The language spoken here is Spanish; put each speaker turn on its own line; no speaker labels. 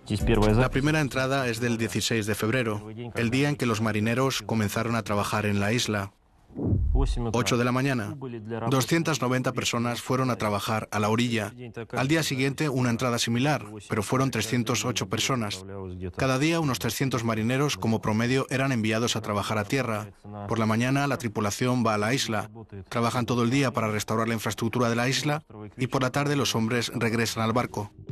La primera entrada es del 16 de febrero, el día en que los marineros comenzaron a trabajar en la isla. 8 de la mañana. 290 personas fueron a trabajar a la orilla. Al día siguiente una entrada similar, pero fueron 308 personas. Cada día unos 300 marineros como promedio eran enviados a trabajar a tierra. Por la mañana la tripulación va a la isla. Trabajan todo el día para restaurar la infraestructura de la isla y por la tarde los hombres regresan al barco.